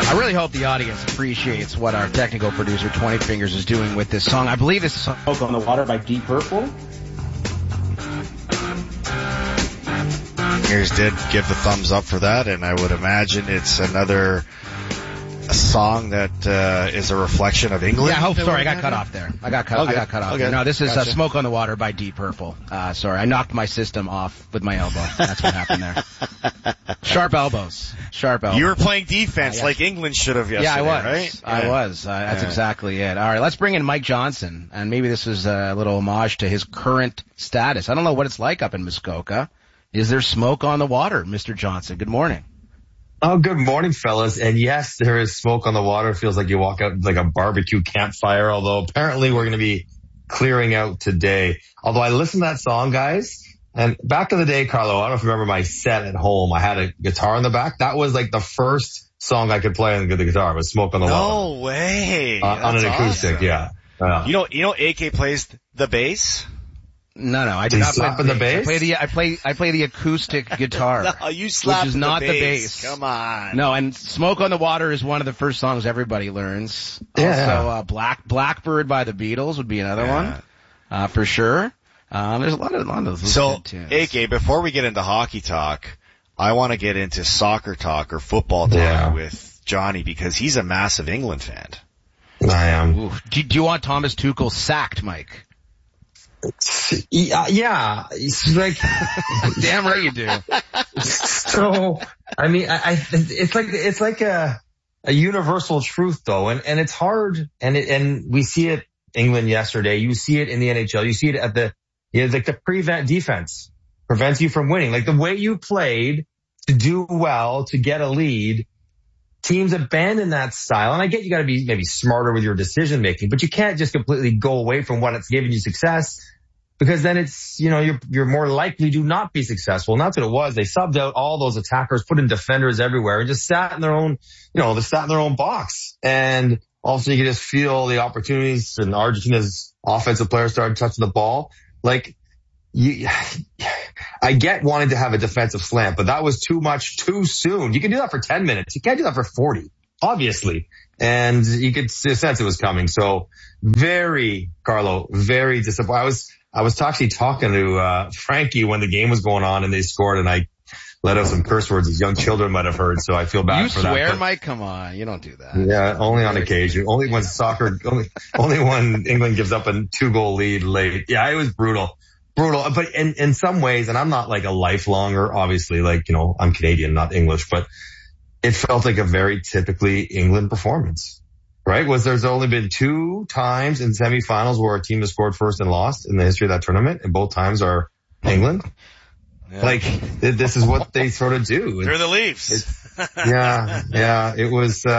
I really hope the audience appreciates what our technical producer, 20 Fingers, is doing with this song. I believe this is Smoke on the Water by Deep Purple. Fingers did give the thumbs up for that, and I would imagine it's another song that is a reflection of England. Yeah, sorry, I got cut off there. I got cut off there. No, this is Smoke on the Water by Deep Purple. Sorry, I knocked my system off with my elbow. That's what happened there. Sharp elbows. You were playing defense like England should have yesterday, yeah, I was. Right? I was. That's exactly it. All right, let's bring in Mike Johnson, and maybe this is a little homage to his current status. I don't know what it's like up in Muskoka. Is there smoke on the water, Mr. Johnson? Good morning. Oh, good morning, fellas. And yes, there is smoke on the water. It feels like you walk out like a barbecue campfire, although apparently we're going to be clearing out today. Although I listened to that song, guys, and back in the day, Carlo, I don't know if you remember my set at home. I had a guitar in the back. That was like the first song I could play on the guitar was Smoke on the Water. No way. On an acoustic, awesome. Yeah. You know AK plays the bass? No, I do not slap in the bass. I play the acoustic guitar. No, you slap, which is not the bass. Come on. No, and Smoke on the Water is one of the first songs everybody learns. Yeah. Also, Blackbird by the Beatles would be another one, for sure. There's a lot of those good tunes. AK, before we get into hockey talk, I want to get into soccer talk or football talk with Johnny because he's a massive England fan. I am. Ooh. Do you want Thomas Tuchel sacked, Mike? Yeah, it's like, damn right you do. So, I mean, it's like a universal truth though, and it's hard, and we see it England yesterday, you see it in the NHL, you see it at like the prevent defense prevents you from winning, like the way you played to do well, to get a lead. Teams abandon that style, and I get you got to be maybe smarter with your decision making, but you can't just completely go away from what it's giving you success, because then it's, you're more likely to not be successful. And that's what it was. They subbed out all those attackers, put in defenders everywhere, and just sat in their own, they sat in their own box. And also you could just feel the opportunities, and Argentina's offensive players started touching the ball. Like, I get wanting to have a defensive slant, but that was too much too soon. You can do that for 10 minutes. You can't do that for 40, obviously. And you could sense it was coming. So Carlo, very disappointed. I was actually talking to, Frankie when the game was going on and they scored, and I let out some curse words as young children might have heard. So I feel bad for that. You swear, Mike? Come on. You don't do that. Yeah, only on occasion. Only when only when England gives up a 2-goal lead late. Yeah, it was brutal. But in some ways, and I'm not like a lifelonger, obviously, like, I'm Canadian, not English, but it felt like a very typically England performance, right? There's only been 2 times in semifinals where a team has scored first and lost in the history of that tournament, and both times are England. Yeah. Like, this is what they sort of do. They're the Leafs. It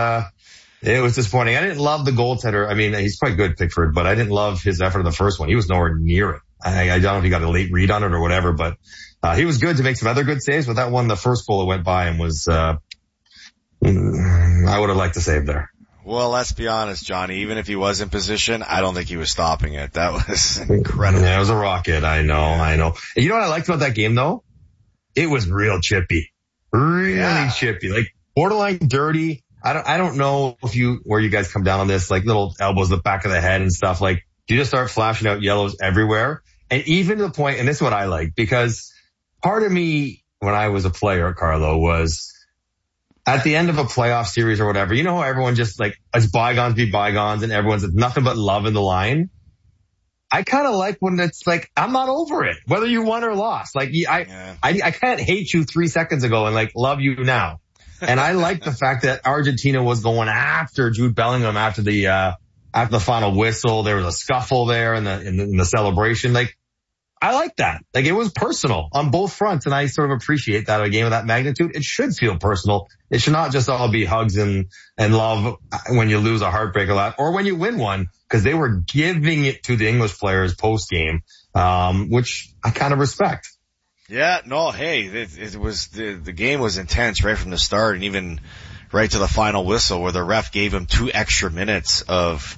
was disappointing. I didn't love the goaltender. I mean, he's quite good, Pickford, but I didn't love his effort in the first one. He was nowhere near it. I don't know if he got a late read on it or whatever, but he was good to make some other good saves. But that one, the first goal that went by him was, I would have liked to save there. Well, let's be honest, Johnny. Even if he was in position, I don't think he was stopping it. That was incredible. Yeah, it was a rocket. I know. And you know what I liked about that game though? It was real chippy. Really chippy. Like borderline dirty. I don't know where you guys come down on this, like little elbows, the back of the head and stuff. Like, you just start flashing out yellows everywhere. And even to the point, and this is what I like, because part of me when I was a player, Carlo, was at the end of a playoff series or whatever, how everyone just like, as bygones be bygones and everyone's nothing but love in the line. I kind of like when it's like, I'm not over it, whether you won or lost. Like, I can't hate you 3 seconds ago and like love you now. And I like the fact that Argentina was going after Jude Bellingham after the final whistle. There was a scuffle there in the celebration. Like, I like that. Like, it was personal on both fronts, and I sort of appreciate that. A game of that magnitude, it should feel personal. It should not just all be hugs and love when you lose a heartbreak a lot, or when you win one, because they were giving it to the English players post game, which I kind of respect. Yeah, no, hey, it was the game was intense right from the start, and even right to the final whistle, where the ref gave him 2 extra minutes of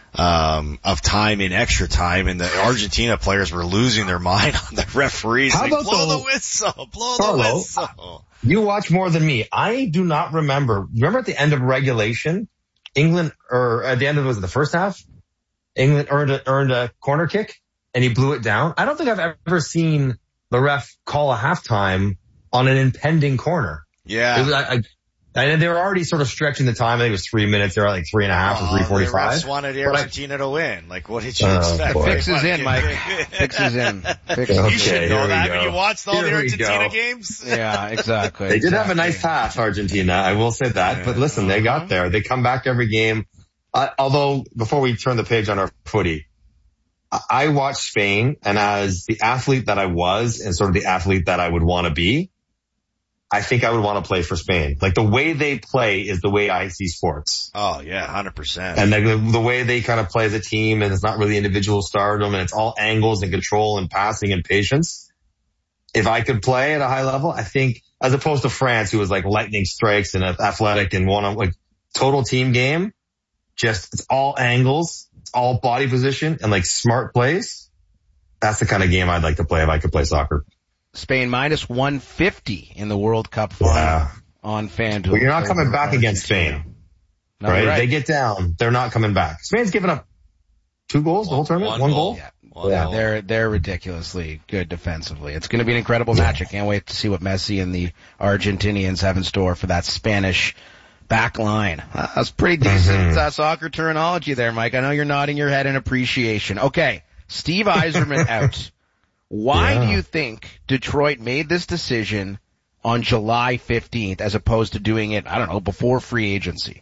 time in extra time, and the Argentina players were losing their mind on the referees. How about blow the whistle. You watch more than me. I do not remember. Remember at the end of regulation, England, or at the end of, was it the first half? England earned a corner kick and he blew it down. I don't think I've ever seen the ref call a halftime on an impending corner. Yeah. It was, and they were already sort of stretching the time. I think it was 3 minutes. They were like 3.5 or 3:45. The refs wanted Argentina to win. Like, what did you expect? Fixes in, Mike. Fixes in. You should know that. Have you watched all the Argentina games? Yeah, exactly. They did have a nice half, Argentina. I will say that. But listen, they got there. They come back every game. Although, before we turn the page on our footy, I watched Spain, and as the athlete that I was and sort of the athlete that I would want to be, I think I would want to play for Spain. Like, the way they play is the way I see sports. Oh yeah, 100%. And the way they kind of play as a team, and it's not really individual stardom, and it's all angles and control and passing and patience. If I could play at a high level, I think, as opposed to France, who was like lightning strikes and athletic and like total team game, just it's all angles, it's all body position and like smart plays. That's the kind of game I'd like to play if I could play soccer. Spain minus 150 in the World Cup final on FanDuel. But you're not coming back against Spain, right? They get down, they're not coming back. Spain's given up 2 goals the whole tournament, one goal. Yeah, they're ridiculously good defensively. It's going to be an incredible match. I can't wait to see what Messi and the Argentinians have in store for that Spanish back line. That's pretty decent soccer terminology there, Mike. I know you're nodding your head in appreciation. Okay, Steve Yzerman out. Why do you think Detroit made this decision on July 15th as opposed to doing it, I don't know, before free agency?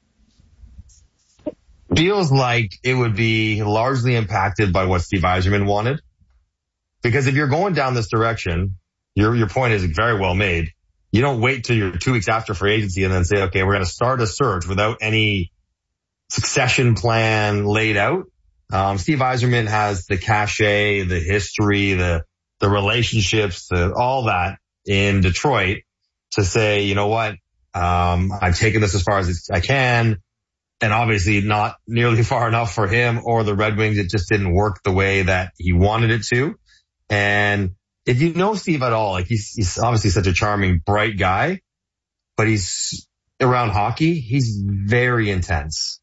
Feels like it would be largely impacted by what Steve Yzerman wanted. Because if you're going down this direction, your point is very well made. You don't wait till you're 2 weeks after free agency and then say, okay, we're going to start a search without any succession plan laid out. Steve Yzerman has the cachet, the history, the relationships, all that in Detroit to say, you know what, I've taken this as far as I can, and obviously not nearly far enough for him or the Red Wings. It just didn't work the way that he wanted it to. And if you know Steve at all, like he's obviously such a charming, bright guy, but he's around hockey, he's very intense.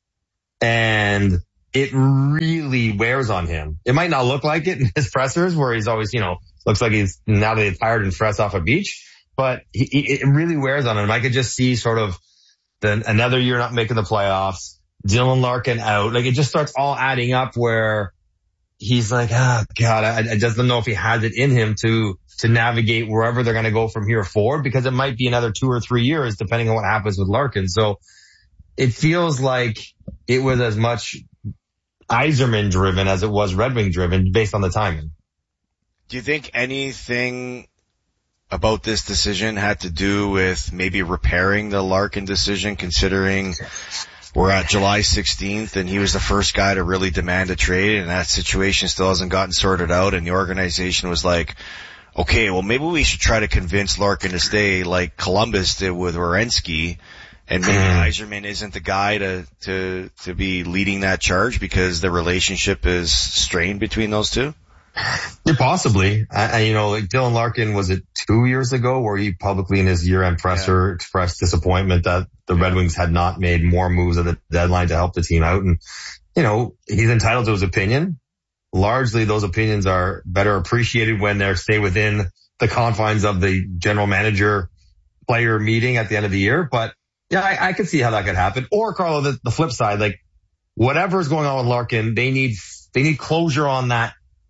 And it really wears on him. It might not look like it in his pressers where he's always, looks like he's now that he's tired and fresh off a beach, but it really wears on him. I could just see sort of another year not making the playoffs, Dylan Larkin out. Like, it just starts all adding up where he's like, God, I just don't know if he has it in him to navigate wherever they're going to go from here forward, because it might be another 2 or 3 years depending on what happens with Larkin. So it feels like it was as much Yzerman driven as it was Red Wing driven based on the timing. Do you think anything about this decision had to do with maybe repairing the Larkin decision, considering we're at July 16th and he was the first guy to really demand a trade, and that situation still hasn't gotten sorted out, and the organization was like, okay, well maybe we should try to convince Larkin to stay like Columbus did with Werenski. And maybe Yzerman isn't the guy to be leading that charge because the relationship is strained between those two? Yeah, possibly. Like Dylan Larkin, was it 2 years ago where he publicly in his year-end presser expressed disappointment that the Red Wings had not made more moves at the deadline to help the team out. And, he's entitled to his opinion. Largely those opinions are better appreciated when they stay within the confines of the general manager player meeting at the end of the year. But yeah, I could see how that could happen. Or, Carlo, the flip side, like whatever is going on with Larkin, they need closure on that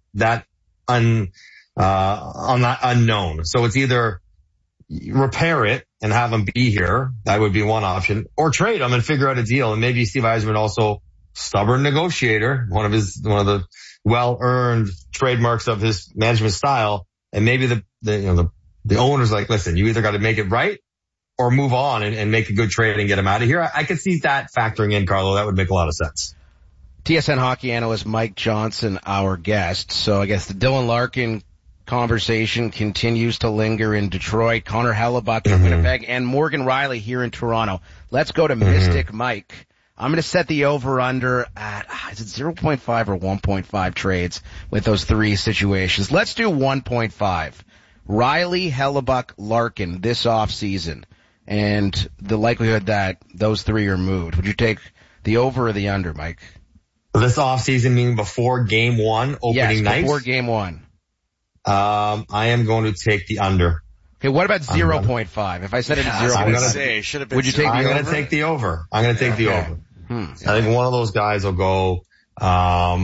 unknown. So it's either repair it and have him be here. That would be one option, or trade him and figure out a deal. And maybe Steve Yzerman, also stubborn negotiator, one of the well-earned trademarks of his management style. And maybe the owner's like, listen, you either got to make it right or move on and make a good trade and get him out of here. I could see that factoring in, Carlo. That would make a lot of sense. TSN hockey analyst Mike Johnson, our guest. So I guess the Dylan Larkin conversation continues to linger in Detroit. Connor Hellebuck in Winnipeg, and Morgan Riley here in Toronto. Let's go to Mystic Mike. I'm going to set the over-under at, is it 0.5 or 1.5 trades with those 3 situations? Let's do 1.5. Riley, Hellebuck, Larkin this offseason, and the likelihood that those three are moved. Would you take the over or the under, Mike? This offseason, meaning before game one, opening night? Yes, before game one. I am going to take the under. Okay, what about 0.5? If I said it at 0.5, would you take the over? I'm going to take the over. I'm going to take the over. I think one of those guys will go, I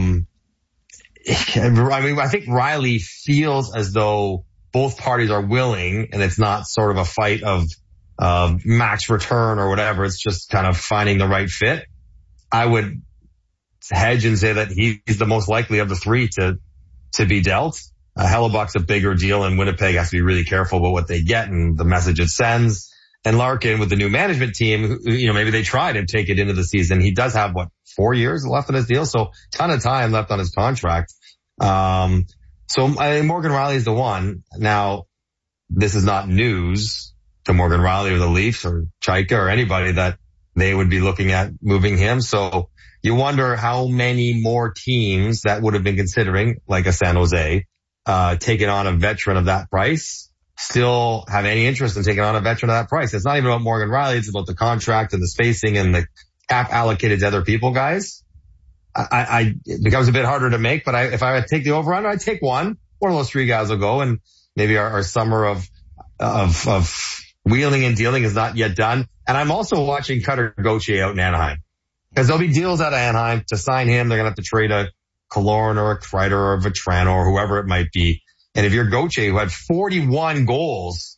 think Riley feels as though both parties are willing and it's not sort of a fight of max return or whatever. It's just kind of finding the right fit. I would hedge and say that he's the most likely of the three to be dealt. Hellebuck's a bigger deal, and Winnipeg has to be really careful about what they get and the message it sends. And Larkin with the new management team, maybe they try to take it into the season. He does have 4 years left on his deal, so ton of time left on his contract. So I think Morgan Riley is the one. Now, this is not news to Morgan Riley or the Leafs or Chaika or anybody that they would be looking at moving him. So you wonder how many more teams that would have been considering, like a San Jose, taking on a veteran of that price, still have any interest in taking on a veteran of that price. It's not even about Morgan Riley. It's about the contract and the spacing and the cap allocated to other people, guys. It becomes a bit harder to make, but if I take the over under, I'd take one. One of those three guys will go, and maybe our summer of wheeling and dealing is not yet done. And I'm also watching Cutter Gauthier out in Anaheim, because there'll be deals out of Anaheim to sign him. They're going to have to trade a Killorn or a Kreider or a Vetrano or whoever it might be. And if you're Gauthier, who had 41 goals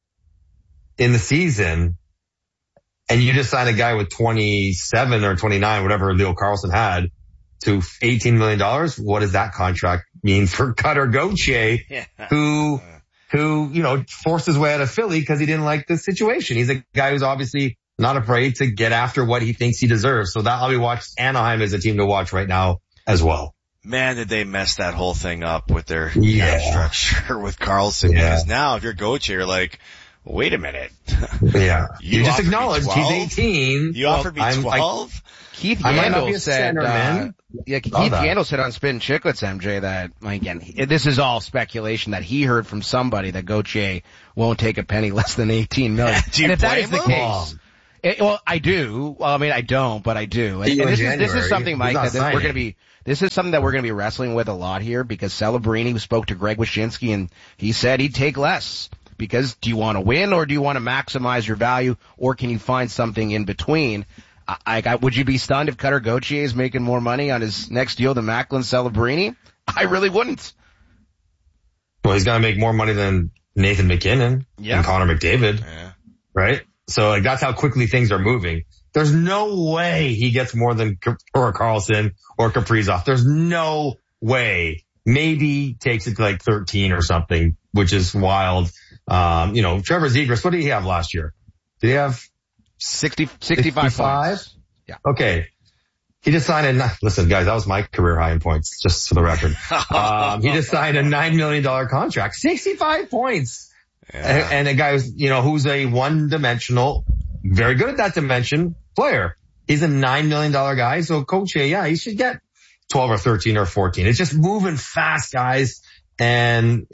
in the season, and you just signed a guy with 27 or 29, whatever Leo Carlsson had, to $18 million, what does that contract mean for Cutter Gauthier, who forced his way out of Philly because he didn't like the situation? He's a guy who's obviously not afraid to get after what he thinks he deserves. So that I'll be watching. Anaheim is a team to watch right now as well. Man, did they mess that whole thing up with their cap structure with Carlson. Yeah. Because now if you're Gauthier, you're like, wait a minute. Yeah. You just acknowledged he's 18. You offered me 12? Keith Yandel said, Keith Yandel said on Spin Chicklets, MJ, that, again, this is all speculation that he heard from somebody that Gauthier won't take a penny less than $18 million. Do you and if that blame is the him? case, I do. Well, I mean, I don't, but I do. And this is something, Mike, this is something that we're going to be wrestling with a lot here, because Celebrini spoke to Greg Wyshynski and he said he'd take less. Because do you want to win, or do you want to maximize your value, or can you find something in between? Would you be stunned if Cutter Gauthier is making more money on his next deal than Macklin Celebrini? I really wouldn't. Well, he's going to make more money than Nathan McKinnon and Connor McDavid, right? So that's how quickly things are moving. There's no way he gets more than Carlson or Kaprizov. There's no way. Maybe takes it to 13 or something, which is wild. Trevor Zegras, what did he have last year? Did he have 65 points? Yeah. Okay. He just signed listen, guys, that was my career high in points, just for the record. He just signed a $9 million contract, 65 points. Yeah. And a guy who's a one-dimensional, very good at that dimension player. He's a $9 million guy. So Gauthier, he should get 12 or 13 or 14. It's just moving fast, guys. And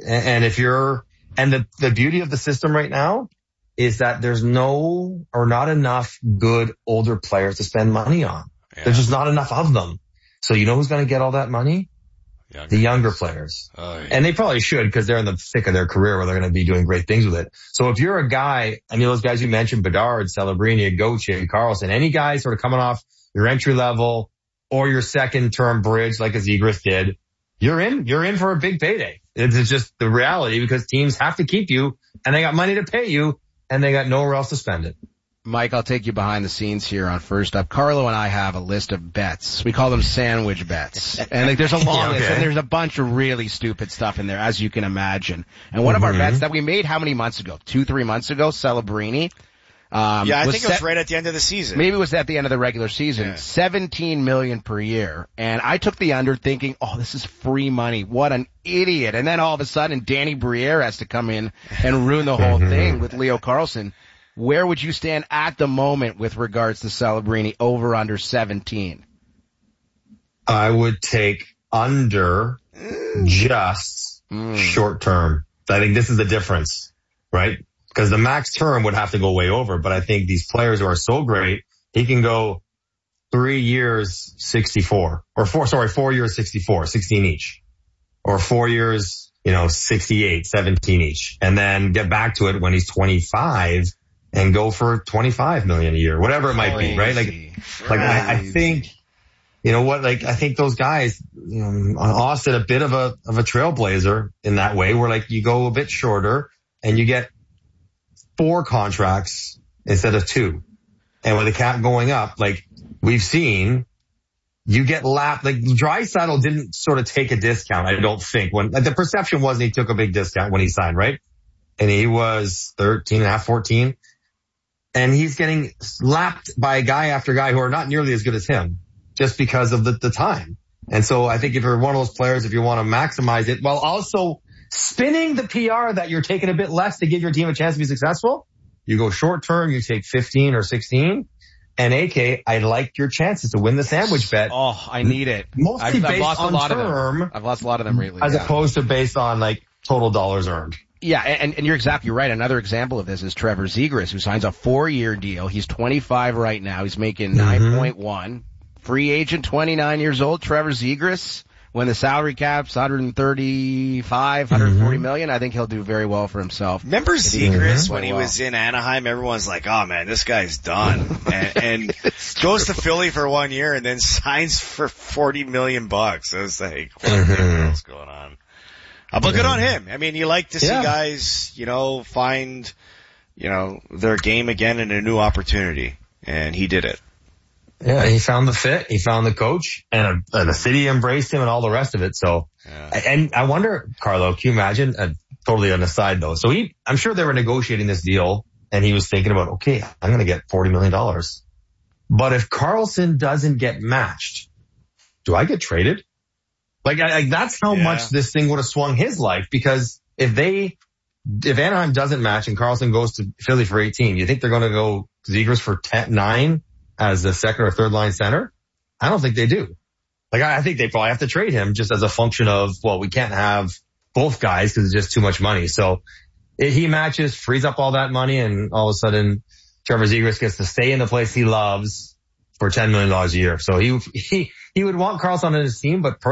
the beauty of the system right now is that there's not enough good older players to spend money on. Yeah. There's just not enough of them. So you know who's going to get all that money? The younger players. Oh, yeah. And they probably should, because they're in the thick of their career where they're going to be doing great things with it. So if you're a guy, those guys you mentioned, Bedard, Celebrini, Gauthier, Carlson, any guy sort of coming off your entry level or your second term bridge like a Zegras did, you're in for a big payday. It's just the reality, because teams have to keep you and they got money to pay you and they got nowhere else to spend it. Mike, I'll take you behind the scenes here on First Up. Carlo and I have a list of bets. We call them sandwich bets. And there's a long list, and there's a bunch of really stupid stuff in there, as you can imagine. And one of our bets that we made how many months ago? 2-3 months ago, Celebrini. I think it was right at the end of the season. Maybe it was at the end of the regular season. Yeah. $17 million per year. And I took the under thinking, this is free money. What an idiot. And then all of a sudden, Danny Briere has to come in and ruin the whole thing with Leo Carlsson. Where would you stand at the moment with regards to Celebrini over under 17? I would take under just short term. I think this is the difference, right? Because the max term would have to go way over, but I think these players who are so great, he can go 3 years, 64, or 4 years, 64, 16 each, or 4 years, 68, 17 each, and then get back to it when he's 25 and go for 25 million a year, whatever it might be, right? I think, I think those guys, Austin, a bit of a trailblazer in that way, where you go a bit shorter and you get 4 contracts instead of 2. And with the cap going up, we've seen, you get lapped. Draisaitl didn't sort of take a discount, I don't think. When the perception was he took a big discount when he signed, right? And he was 13.5, 14. And he's getting lapped by guy after guy who are not nearly as good as him just because of the time. And so I think if you're one of those players, if you want to maximize it while also spinning the PR that you're taking a bit less to give your team a chance to be successful, you go short term, you take 15 or 16. And AK, I like your chances to win the sandwich bet. Oh, I need it. Mostly based on term. I've lost a lot of them lately. As opposed to based on total dollars earned. Yeah, and you're exactly right. Another example of this is Trevor Zegras, who signs a 4-year deal. He's 25 right now. He's making 9.1. Free agent, 29 years old. Trevor Zegras, when the salary cap's 135, 140 million, I think he'll do very well for himself. Remember Zegras when he was in Anaheim? Everyone's like, oh man, this guy's done. and goes to Philly for 1 year and then signs for $40 million. I was like, what's going on? But good on him. I mean, you like to see guys, find, their game again in a new opportunity. And he did it. Yeah, he found the fit, he found the coach, and the city embraced him and all the rest of it. So, and I wonder, Carlo, can you imagine, totally on the side though. So I'm sure they were negotiating this deal and he was thinking about, okay, I'm going to get $40 million. But if Karlsson doesn't get matched, do I get traded? That's how much this thing would have swung his life, because if Anaheim doesn't match and Karlsson goes to Philly for 18, you think they're going to go Zegras for 9 as the second or third line center? I don't think they do. I think they probably have to trade him just as a function of, we can't have both guys because it's just too much money. So he matches, frees up all that money, and all of a sudden Trevor Zegras gets to stay in the place he loves for $10 million a year. So he would want Karlsson on his team, but